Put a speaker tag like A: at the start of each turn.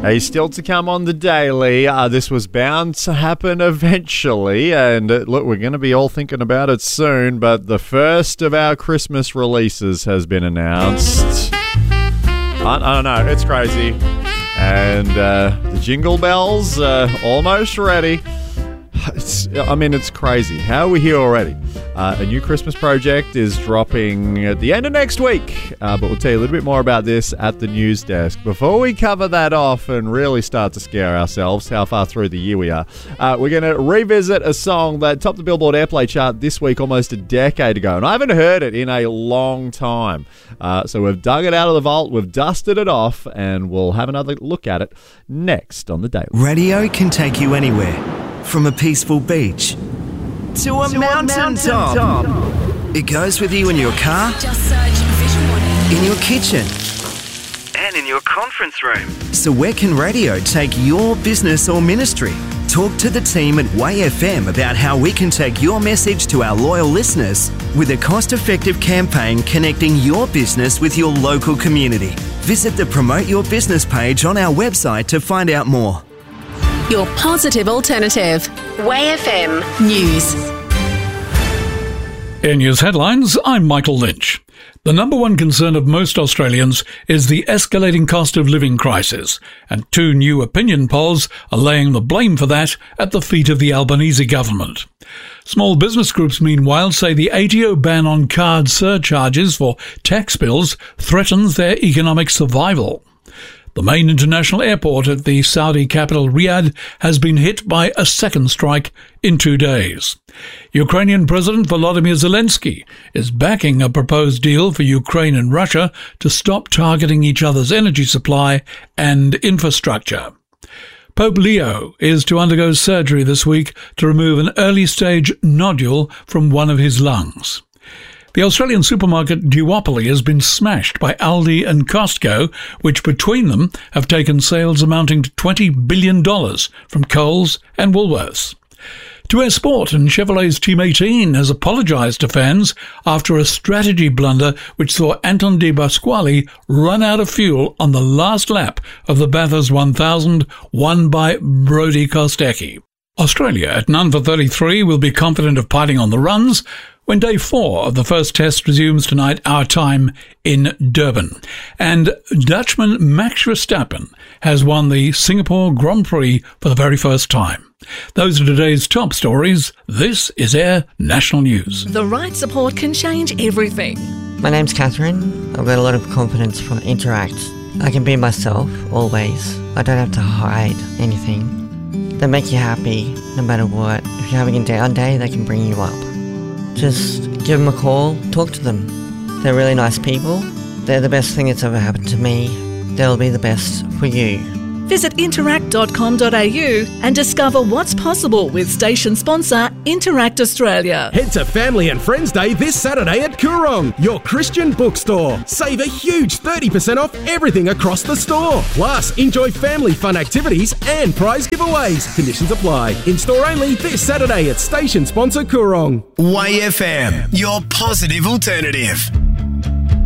A: Hey, still to come on the Daily. This was bound to happen eventually, and look, we're going to be all thinking about it soon, but the first of our Christmas releases has been announced. I don't know, it's crazy. And the jingle bells are almost ready. It's crazy. How are we here already? A new Christmas project is dropping at the end of next week, but we'll tell you a little bit more about this at the news desk. Before we cover that off and really start to scare ourselves how far through the year we are, we're going to revisit a song that topped the Billboard Airplay chart this week almost a decade ago, and I haven't heard it in a long time. So we've dug it out of the vault, we've dusted it off, and we'll have another look at it next on The Daily.
B: Radio can take you anywhere, from a peaceful beach to a mountain top. It goes with you in your car,
C: Just search Vision Warning.
B: in your kitchen,
D: And in your conference room.
B: So where can radio take your business or ministry? Talk to the team at Way FM about how we can take your message to our loyal listeners with a cost-effective campaign connecting your business with your local community. Visit the Promote Your Business page on our website to find out more.
C: Your positive alternative. Way FM News.
E: In news headlines, I'm Michael Lynch. The number one concern of most Australians is the escalating cost of living crisis, and 2 new opinion polls are laying the blame for that at the feet of the Albanese government. Small business groups, meanwhile, say the ATO ban on card surcharges for tax bills threatens their economic survival. The main international airport at the Saudi capital Riyadh has been hit by a second strike in 2 days. Ukrainian President Volodymyr Zelensky is backing a proposed deal for Ukraine and Russia to stop targeting each other's energy supply and infrastructure. Pope Leo is to undergo surgery this week to remove an early-stage nodule from one of his lungs. The Australian supermarket duopoly has been smashed by Aldi and Costco, which between them have taken sales amounting to $20 billion from Coles and Woolworths. 2S Sport and Chevrolet's Team 18 has apologised to fans after a strategy blunder which saw Anton De Pasquale run out of fuel on the last lap of the Bathurst 1000 won by Brodie Kostecki. Australia at none for 33 will be confident of piling on the runs when day 4 of the first test resumes tonight our time in Durban. And Dutchman Max Verstappen has won the Singapore Grand Prix for the very first time. Those are today's top stories. This is Air National News.
F: The right support can change everything.
G: My name's Catherine. I've got a lot of confidence from Interact. I can be myself, always. I don't have to hide anything. They make you happy, no matter what. If you're having a down day, they can bring you up. Just give them a call, talk to them. They're really nice people. They're the best thing that's ever happened to me. They'll be the best for you.
F: Visit interact.com.au and discover what's possible with station sponsor Interact Australia.
H: Head to Family and Friends Day this Saturday at Coorong, your Christian bookstore. Save a huge 30% off everything across the store. Plus, enjoy family fun activities and prize giveaways. Conditions apply. In-store only this Saturday at station sponsor Coorong.
I: Way FM, your positive alternative.